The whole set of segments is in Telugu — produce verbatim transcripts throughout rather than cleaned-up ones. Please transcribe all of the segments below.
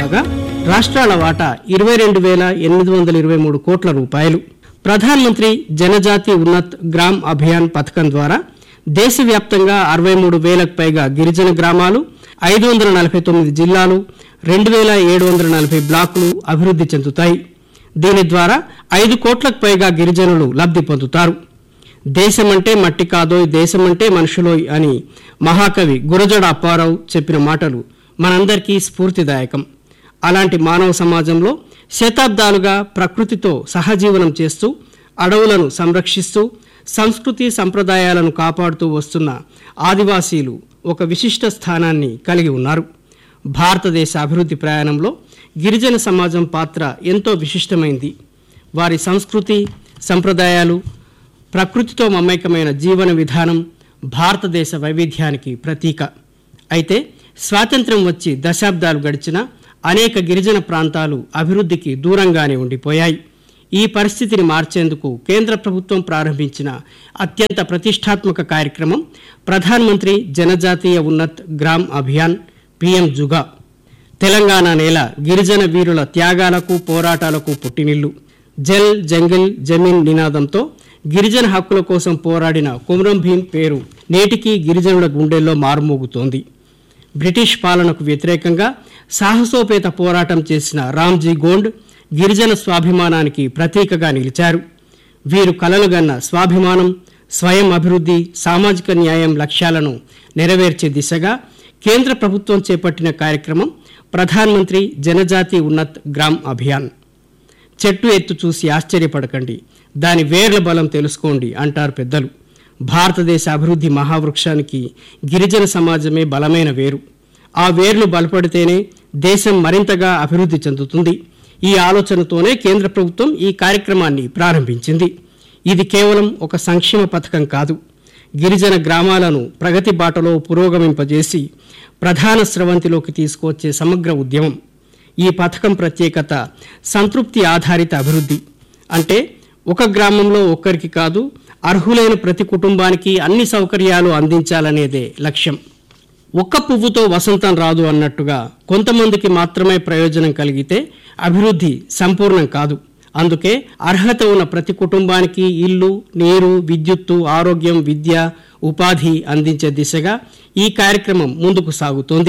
కాగా రాష్ట్రాల వాటా ఇరవై రెండు వేల ఎనిమిది వందల ఇరవై మూడు కోట్ల రూపాయలు. ప్రధానమంత్రి జనజాతి ఉన్నత్ గ్రామ్ అభియాన్ పథకం ద్వారా దేశవ్యాప్తంగా అరవై మూడు వేలకు పైగా గిరిజన గ్రామాలు, ఐదు వందల నలభై తొమ్మిది జిల్లాలు, రెండు వేల ఏడు వందల నలభై బ్లాకులు అభివృద్ధి చెందుతాయి. దీని ద్వారా ఐదు కోట్లకు పైగా గిరిజనులు లబ్ధి పొందుతారు. దేశమంటే మట్టి కాదోయ్, దేశమంటే మనుషులోయ్ అని మహాకవి గురజాడ అప్పారావు చెప్పిన మాటలు మనందరికీ స్ఫూర్తిదాయకం. అలాంటి మానవ సమాజంలో శతాబ్దాలుగా ప్రకృతితో సహజీవనం చేస్తూ, అడవులను సంరక్షిస్తూ, సంస్కృతి సంప్రదాయాలను కాపాడుతూ వస్తున్న ఆదివాసీలు ఒక విశిష్ట స్థానాన్ని కలిగి ఉన్నారు. భారతదేశ అభివృద్ధి ప్రయాణంలో గిరిజన సమాజం పాత్ర ఎంతో విశిష్టమైంది. వారి సంస్కృతి సంప్రదాయాలు, ప్రకృతితో మమైకమైన జీవన విధానం భారతదేశ వైవిధ్యానికి ప్రతీక. అయితే స్వాతంత్ర్యం వచ్చి దశాబ్దాలు గడిచినా అనేక గిరిజన ప్రాంతాలు అభివృద్ధికి దూరంగానే ఉండిపోయాయి. ఈ పరిస్థితిని మార్చేందుకు కేంద్ర ప్రభుత్వం ప్రారంభించిన అత్యంత ప్రతిష్టాత్మక కార్యక్రమం ప్రధానమంత్రి జనజాతీయ ఉన్నత్ గ్రామ్ అభియాన్ పిఎం జుగా. తెలంగాణ నేల గిరిజన వీరుల త్యాగాలకు పోరాటాలకు పుట్టినిల్లు. జల్ జంగిల్ జమీన్ నినాదంతో గిరిజన హక్కుల కోసం పోరాడిన కొమరం భీం పేరు నేటికీ గిరిజనుల గుండెల్లో మారుమోగుతోంది. బ్రిటిష్ పాలనకు వ్యతిరేకంగా సాహసోపేత పోరాటం చేసిన రామ్జీ గోండ్ గిరిజన స్వాభిమానానికి ప్రతీకగా నిలిచారు. వీరు కలలుగన్న స్వాభిమానం, స్వయం అభివృద్ధి, సామాజిక న్యాయం లక్ష్యాలను నెరవేర్చే దిశగా కేంద్ర ప్రభుత్వం చేపట్టిన కార్యక్రమం ప్రధానమంత్రి జనజాతి ఉన్నత్ గ్రామ్ అభియాన్. చెట్టు ఎత్తు చూసి ఆశ్చర్యపడకండి, దాని వేర్ల బలం తెలుసుకోండి అంటారు పెద్దలు. భారతదేశ అభివృద్ధి మహావృక్షానికి గిరిజన సమాజమే బలమైన వేరు. ఆ వేర్లు బలపడితేనే దేశం మరింతగా అభివృద్ధి చెందుతుంది. ఈ ఆలోచనతోనే కేంద్ర ప్రభుత్వం ఈ కార్యక్రమాన్ని ప్రారంభించింది. ఇది కేవలం ఒక సంక్షేమ పథకం కాదు, గిరిజన గ్రామాలను ప్రగతి బాటలో పురోగమింపజేసి ప్రధాన స్రవంతిలోకి తీసుకువచ్చే సమగ్ర ఉద్యమం. ఈ పథకం ప్రత్యేకత సంతృప్తి ఆధారిత అభివృద్ధి. అంటే ఒక గ్రామంలో ఒక్కరికి కాదు, అర్హులైన ప్రతి కుటుంబానికి అన్ని సౌకర్యాలు అందించాలనేదే లక్ష్యం. ఒక్క పువ్వుతో వసంతం రాదు అన్నట్టుగా కొంతమందికి మాత్రమే ప్రయోజనం కలిగితే అభివృద్ధి సంపూర్ణం కాదు. అందుకే అర్హత ఉన్న ప్రతి కుటుంబానికి ఇల్లు, నీరు, విద్యుత్తు, ఆరోగ్యం, విద్య, ఉపాధి అందించే దిశగా ఈ కార్యక్రమం ముందుకు సాగుతోంది.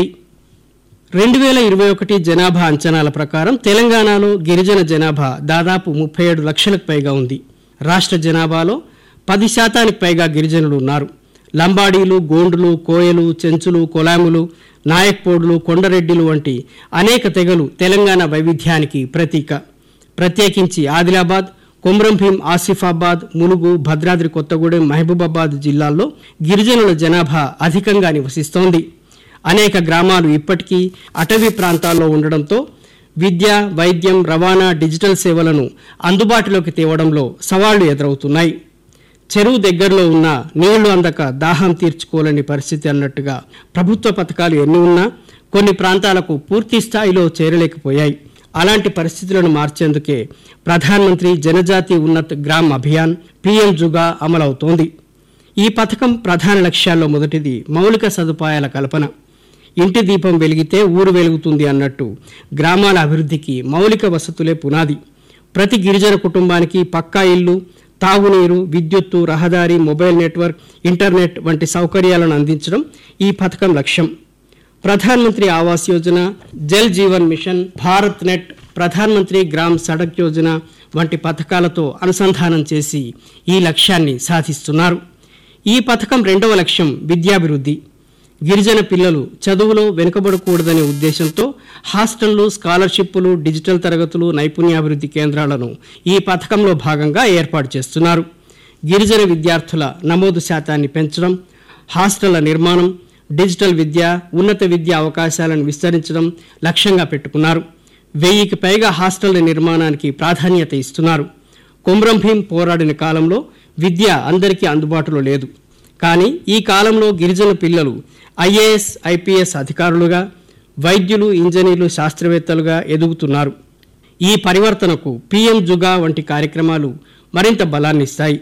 రెండు వేల ఇరవై ఒకటి జనాభా అంచనాల ప్రకారం తెలంగాణలో గిరిజన జనాభా దాదాపు ముప్పై ఏడు లక్షలకు పైగా ఉంది. రాష్ట్ర జనాభాలో పది శాతానికి పైగా గిరిజనులు ఉన్నారు. లంబాడీలు, గోండులు, కోయలు, చెంచులు, కొలాములు, నాయక్పోడులు, కొండరెడ్డిలు వంటి అనేక తెగలు తెలంగాణ వైవిధ్యానికి ప్రతీక. ప్రత్యేకించి ఆదిలాబాద్, కొమరం భీం, ఆసిఫాబాద్, ములుగు, భద్రాద్రి కొత్తగూడెం, మహబూబాబాద్ జిల్లాల్లో గిరిజనుల జనాభా అధికంగా నివసిస్తోంది. అనేక గ్రామాలు ఇప్పటికీ అటవీ ప్రాంతాల్లో ఉండడంతో విద్య, వైద్యం, రవాణా, డిజిటల్ సేవలను అందుబాటులోకి తేవడంలో సవాళ్లు ఎదురవుతున్నాయి. చెరువు దగ్గరలో ఉన్న నీళ్లు అందక దాహం తీర్చుకోలేని పరిస్థితి అన్నట్టుగా ప్రభుత్వ పథకాలు ఎన్ని ఉన్నా కొన్ని ప్రాంతాలకు పూర్తి స్థాయిలో చేరలేకపోయాయి. అలాంటి పరిస్థితులను మార్చేందుకే ప్రధానమంత్రి జనజాతి ఉన్నత్ గ్రామ్ అభియాన్ పిఎం జుగా అమలవుతోంది. ఈ పథకం ప్రధాన లక్ష్యాల్లో మొదటిది మౌలిక సదుపాయాల కల్పన. ఇంటి దీపం వెలిగితే ఊరు వెలుగుతుంది అన్నట్టు గ్రామాల అభివృద్ధికి మౌలిక వసతులే పునాది. ప్రతి గిరిజన కుటుంబానికి పక్కా ఇల్లు, తాగునీరు, విద్యుత్తు, రహదారి, మొబైల్ నెట్వర్క్, ఇంటర్నెట్ వంటి సౌకర్యాలను అందించడం ఈ పథకం లక్ష్యం. ప్రధానమంత్రి ఆవాస్ యోజన, జల్ జీవన్ మిషన్, భారత్ నెట్, ప్రధానమంత్రి గ్రామ్ సడక్ యోజన వంటి పథకాలతో అనుసంధానం చేసి ఈ లక్ష్యాన్ని సాధిస్తున్నారు. ఈ పథకం రెండవ లక్ష్యం విద్యాభివృద్ధి. గిరిజన పిల్లలు చదువులో వెనుకబడకూడదనే ఉద్దేశంతో హాస్టళ్లు, స్కాలర్షిప్పులు, డిజిటల్ తరగతులు, నైపుణ్యాభివృద్ధి కేంద్రాలను ఈ పథకంలో భాగంగా ఏర్పాటు చేస్తున్నారు. గిరిజన విద్యార్థుల నమోదు శాతాన్ని పెంచడం, హాస్టళ్ల నిర్మాణం, డిజిటల్ విద్య, ఉన్నత విద్యా అవకాశాలను విస్తరించడం లక్ష్యంగా పెట్టుకున్నారు. వెయ్యికి పైగా హాస్టళ్ల నిర్మాణానికి ప్రాధాన్యత ఇస్తున్నారు. కొమరం భీం పోరాడిన కాలంలో విద్య అందరికీ అందుబాటులో లేదు. కానీ ఈ కాలంలో గిరిజన పిల్లలు ఐఏఎస్, ఐపీఎస్ అధికారులుగా, వైద్యులు, ఇంజనీర్లు, శాస్త్రవేత్తలుగా ఎదుగుతున్నారు. ఈ పరివర్తనకు పిఎం జుగా వంటి కార్యక్రమాలు మరింత బలాన్నిస్తాయి.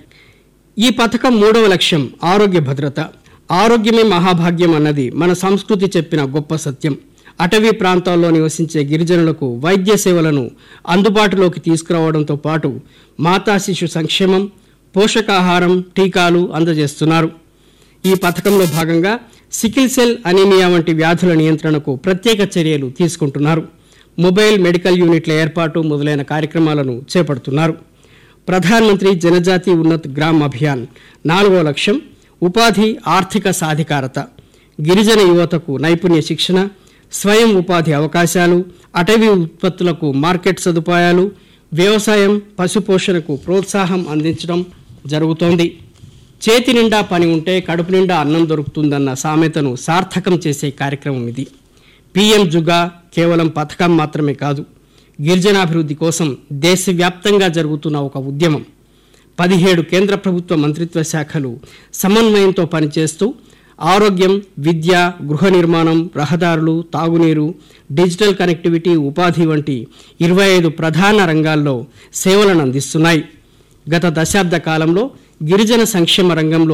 ఈ పథకం మూడవ లక్ష్యం ఆరోగ్య భద్రత. ఆరోగ్యమే మహాభాగ్యం అన్నది మన సంస్కృతి చెప్పిన గొప్ప సత్యం. అటవీ ప్రాంతాల్లో నివసించే గిరిజనులకు వైద్య సేవలను అందుబాటులోకి తీసుకురావడంతో పాటు మాతా శిశు సంక్షేమం, పోషకాహారం, టీకాలు అందజేస్తున్నారు. ఈ పథకంలో భాగంగా సికిల్ సెల్, అనీమియా వంటి వ్యాధుల నియంత్రణకు ప్రత్యేక చర్యలు తీసుకుంటున్నారు. మొబైల్ మెడికల్ యూనిట్ల ఏర్పాటు మొదలైన కార్యక్రమాలను చేపడుతున్నారు. ప్రధానమంత్రి జనజాతి ఉన్నత్ గ్రామ్ అభియాన్ నాలుగో లక్ష్యం ఉపాధి, ఆర్థిక సాధికారత. గిరిజన యువతకు నైపుణ్య శిక్షణ, స్వయం ఉపాధి అవకాశాలు, అటవీ ఉత్పత్తులకు మార్కెట్ సదుపాయాలు, వ్యవసాయం, పశుపోషణకు ప్రోత్సాహం అందించడం జరుగుతోంది. చేతి నిండా పని ఉంటే కడుపు నిండా అన్నం దొరుకుతుందన్న సామెతను సార్థకం చేసే కార్యక్రమం ఇది. పీఎం జుగా కేవలం పథకం మాత్రమే కాదు, గిరిజనాభివృద్ధి కోసం దేశవ్యాప్తంగా జరుగుతున్న ఒక ఉద్యమం. పదిహేడు కేంద్ర ప్రభుత్వ మంత్రిత్వ శాఖలు సమన్వయంతో పనిచేస్తూ ఆరోగ్యం, విద్య, గృహ నిర్మాణం, రహదారులు, తాగునీరు, డిజిటల్ కనెక్టివిటీ, ఉపాధి వంటి ఇరవై ఐదు ప్రధాన రంగాల్లో సేవలను అందిస్తున్నాయి. గత దశాబ్ద కాలంలో గిరిజన సంక్షేమ రంగంలో